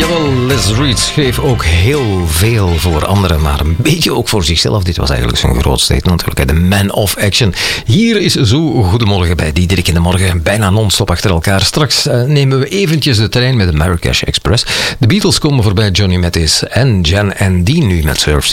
Jawel, Les Reed schreef ook heel veel voor anderen, maar een beetje ook voor zichzelf. Dit was eigenlijk zijn grootste hit natuurlijk, de Man of Action. Hier is zo Goedemorgen bij Diederik in de Morgen, bijna non-stop achter elkaar. Straks nemen we eventjes de trein met de Marrakesh Express. De Beatles komen voorbij, Johnny Mathis en Jan en Dean nu met Surf